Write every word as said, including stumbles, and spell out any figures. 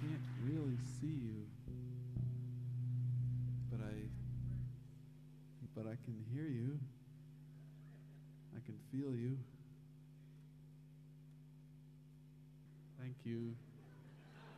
can't really see you, but I but I can hear you. I can feel you. Thank you.